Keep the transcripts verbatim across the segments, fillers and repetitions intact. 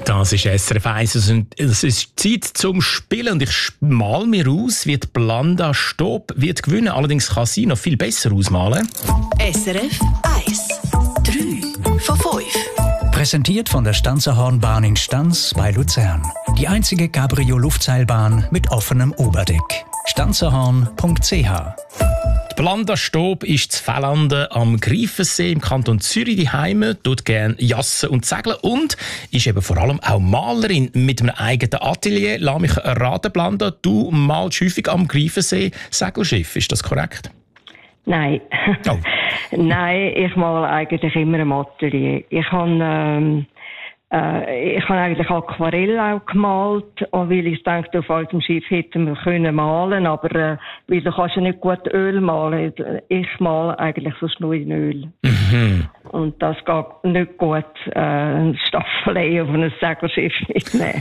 Das ist S R F eins und es ist Zeit zum Spielen und ich mal mir aus, wie die Blanda Stob wird gewinnen. Allerdings kann sie noch viel besser ausmalen. S R F eins. drei von fünf. Präsentiert von der Stanzerhornbahn in Stanz bei Luzern. Die einzige Cabrio-Luftseilbahn mit offenem Oberdeck. stanzerhorn punkt c h. Die Blanda Stob ist zu Fellanden am Greifensee im Kanton Zürich die Heime, tut gerne jassen und segeln und ist eben vor allem auch Malerin mit einem eigenen Atelier. Lass mich raten, Blanda, du malst häufig am Greifensee Segelschiff, ist das korrekt? Nein. Oh. Nein, ich male eigentlich immer im Atelier. Ich habe ähm, äh, ich habe eigentlich Aquarell auch gemalt, weil ich dachte, auf altem Schiff hätten wir können malen, aber äh, weil du kannst ja nicht gut Öl malen. Ich male eigentlich sonst nur in Öl. Mhm. Und das geht nicht gut, äh, ein Staffelei auf ein Segelschiff mitnehmen.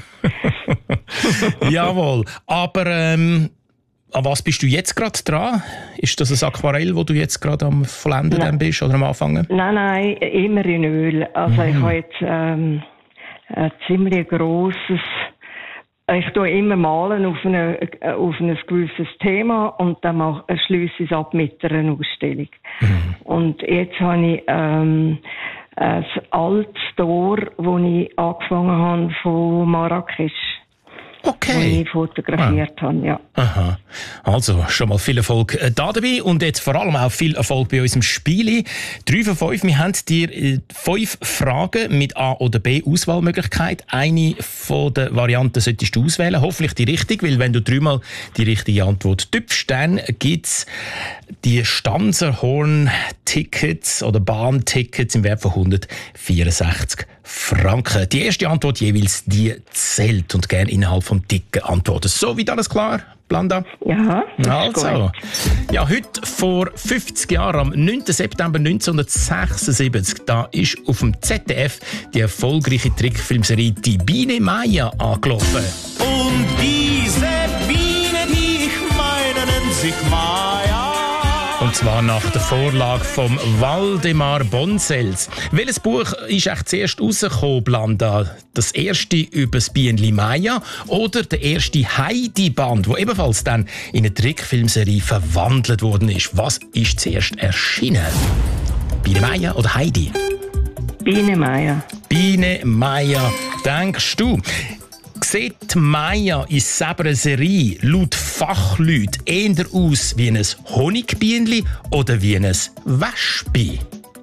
Jawohl, aber ähm, an was bist du jetzt gerade dran? Ist das ein Aquarell, wo du jetzt gerade am Vollenden dann bist oder am Anfangen? Nein, nein, immer in Öl. Also mhm. ich habe jetzt ähm, ein ziemlich grosses. Ich tue immer malen auf, eine, auf ein gewisses Thema und dann mache, schließe ich es ab mit einer Ausstellung. Mhm. Und jetzt habe ich ähm, ein altes Tor, das ich angefangen habe von Marrakesch. Okay. Die ich fotografiert ah. habe, ja. Aha. Also, schon mal viel Erfolg äh, da dabei und jetzt vor allem auch viel Erfolg bei unserem Spiel. drei von fünf. Wir haben dir äh, fünf Fragen mit A oder B Auswahlmöglichkeit. Eine von den Varianten solltest du auswählen, hoffentlich die richtige, weil wenn du dreimal die richtige Antwort tippst, dann gibt es die Stanzerhorn-Tickets oder Bahntickets im Wert von hundertvierundsechzig Franken. Die erste Antwort jeweils, die zählt und gerne innerhalb vom dicken Antworten. So, wie alles klar, Blanda? Ja, also. Ja, heute vor fünfzig Jahren, am neunten September neunzehnhundertsechsundsiebzig, da ist auf dem Z D F die erfolgreiche Trickfilmserie «Die Biene Maya» angelaufen. Und diese Biene, die ich meine, nennt sich Maya. Und zwar nach der Vorlage von Waldemar Bonsels. Welches Buch ist echt zuerst rausgekommen, Blanda? Das erste über das Bienenli Maya oder der erste Heidi-Band, der ebenfalls dann in eine Trickfilmserie verwandelt worden ist? Was ist zuerst erschienen? Biene Maya oder Heidi? Biene Maya. Biene Maya, denkst du? Sieht Maya in selber Serie laut Fachleuten eher aus wie ein Honigbienenli oder wie ein Wespe?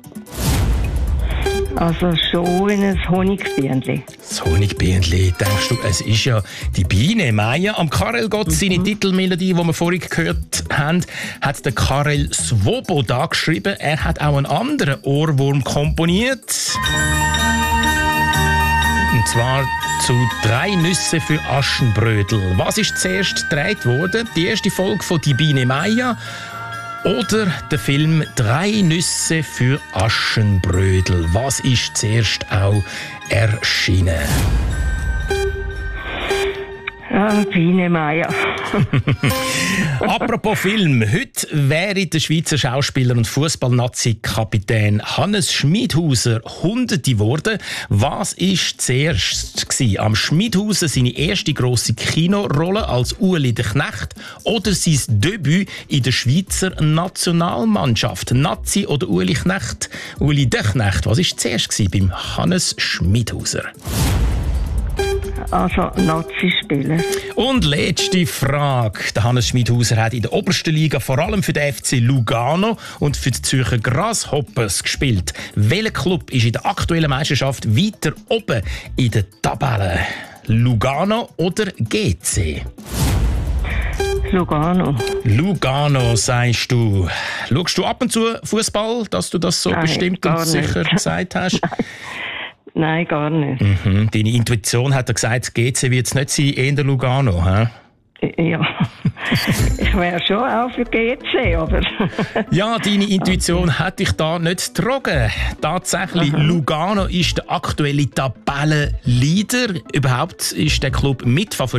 Also schon ein Honigbienenli. Das Honigbienenli, denkst du, es ist ja die Biene Maya. Am Karel Gott, mhm. seine Titelmelodie, die wir vorhin gehört haben, hat der Karel Svoboda geschrieben. Er hat auch einen anderen Ohrwurm komponiert. Und zwar zu «Drei Nüsse für Aschenbrödel». Was ist zuerst gedreht worden? Die erste Folge von «Die Biene Maya» oder der Film «Drei Nüsse für Aschenbrödel». Was ist zuerst auch erschienen? Ah, Biene Maya. Apropos Film. Heute wäre der Schweizer Schauspieler und Fußball-Nazi-Kapitän Hannes Schmidhauser Hunderte geworden. Was war zuerst gewesen? Am Schmidhauser seine erste grosse Kinorolle als Ueli der Knecht oder sein Debüt in der Schweizer Nationalmannschaft? Nazi oder Ueli Knecht? Ueli der Knecht. Was war zuerst gewesen beim Hannes Schmidhauser? Also Nazi-Spieler. Und letzte Frage. Der Hannes Schmidhauser hat in der obersten Liga vor allem für den F C Lugano und für die Zürcher Grasshoppers gespielt. Welcher Club ist in der aktuellen Meisterschaft weiter oben in der Tabelle? Lugano oder G C? Lugano. Lugano, sagst du. Schaust du ab und zu Fußball, dass du das so Nein, bestimmt und sicher nicht. gesagt hast? Nein. Nein, gar nicht. Mhm. Deine Intuition hat dir gesagt, G C wird es nicht sein, eher der Lugano, hä? Ja, ich wäre schon auch für G C, aber... Ja, deine Intuition okay. hat dich da nicht getrogen. Tatsächlich, aha. Lugano ist der aktuelle Tabellenleader. Überhaupt ist der Club Mitfavorit